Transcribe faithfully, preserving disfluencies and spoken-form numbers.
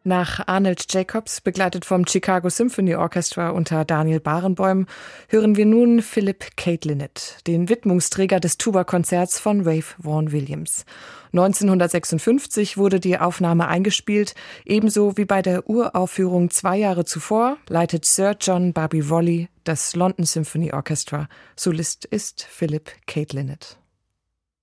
Nach Arnold Jacobs, begleitet vom Chicago Symphony Orchestra unter Daniel Barenboim, hören wir nun Philip Caitlinnet, den Widmungsträger des Tuba-Konzerts von Ralph Vaughan Williams. neunzehnhundertsechsundfünfzig wurde die Aufnahme eingespielt, ebenso wie bei der Uraufführung zwei Jahre zuvor leitet Sir John Barbirolli das London Symphony Orchestra. Solist ist Philip Caitlinnet.